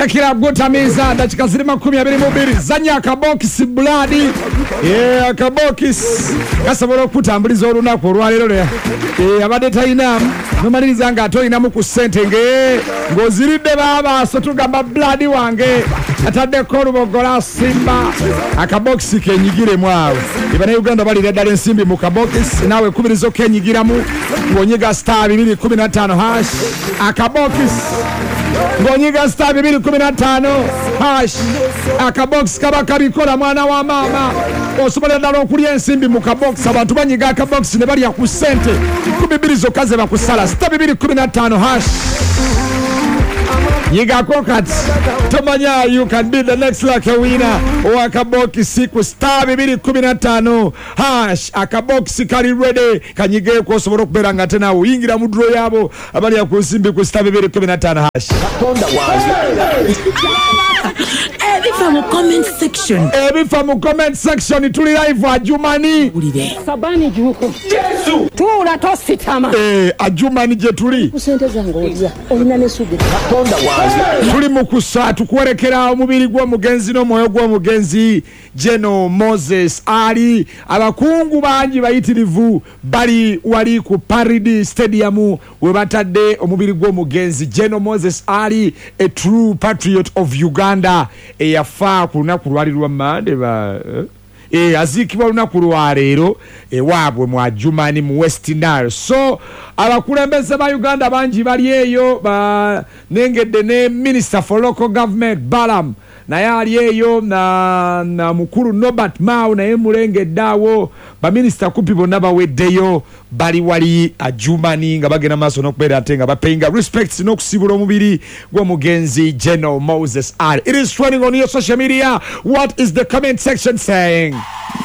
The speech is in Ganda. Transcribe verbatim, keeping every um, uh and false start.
Shakira Gutamiza dakika zirima kumi abiri mu bbiri zanya akabokisi blood eh akabokisi kasobola okutambuliza olunaku olwalero le eh abadde talina nomaliriza nga atolinamu ku ssente nge ng'oziridde baba so tugamba blood wange ataddeko olubogola simba akabokisi kenyigiremu awo ibana Uganda balira ddala ensimbi mu kabokisi naawe kubirizo kenyigiramu ng'onyiga star bibiri kumi na ttaano hash akabokisi ng'onyiga star bibiri kumi na ttaano hash akabokisi kaba kabikola mwana wa mama osobola ddala okulya ensimbi mu kabokisi abantu banyiga akabokisi ne balya ku ssente kumi bbiri zokka ze bakusala star bibiri kumi na ttaano hash Yiga kokati tomanya you can be the next lucky winner o akabokisi ku star bibiri kumi na ttaano hash akabokisi kali ready kanyige ko osobola okubera nga tena uyingira mu draw yabo abali ya kusimbi ku star bibiri kumi na ttaano hash konda wazi Ebifa mu comment section. Ebifa mu comment section tuli live Ajumani. Ulide. Sabani juko. Yesu. Tula tositama. Eh Ajumani je tuli. Kusente zangu olya. Olina nesubi. Konda wazi. Tuli mu kusatu kuwerekera omubiri gwo mugenzi no moyo gwo mugenzi Jeno Moses Ali abakungu banji bayitirivu bali wali ku Paridi Stadium we batadde omubiri gwo mugenzi Jeno Moses Ali a true patriot of Uganda eyafa ku lunaku lwali lwa Mande ba eh azikibwa lunaku lwa leero ewaabwe mu Ajumani mu West Nile so abakulembeze ba Uganda banji bali eyo ba nengedde ne Minister for Local Government Balam na yali eyo na na mukuru Norbert Mao na emulenge dawo ba minister kupi bonna baweddeyo bali wali Ajumani nga bagena maso nokubera atenga bapinga respects nokusibula omubiri gwo mugenzi Jeno Moses Ali. It is trending on your social media. What is the comment section saying?